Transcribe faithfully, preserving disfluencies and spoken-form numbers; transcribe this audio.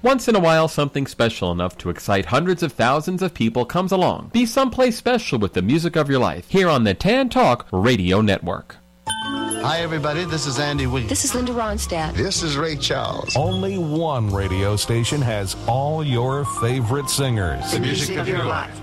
Once in a while, something special enough to excite hundreds of thousands of people comes along. Be someplace special with the music of your life, here on the Tan Talk Radio Network. Hi, everybody. This is Andy Williams. This is Linda Ronstadt. This is Ray Charles. Only one radio station has all your favorite singers. The music of your life.